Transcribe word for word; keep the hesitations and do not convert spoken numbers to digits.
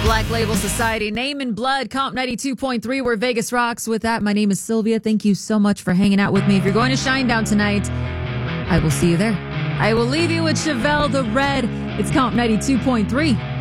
Black Label Society, Name in Blood, Comp ninety-two point three, where Vegas rocks. With that, my name is Sylvia. Thank you so much for hanging out with me. If you're going to Shinedown tonight, I will see you there. I will leave you with Chevelle the Red. It's Comp ninety-two point three.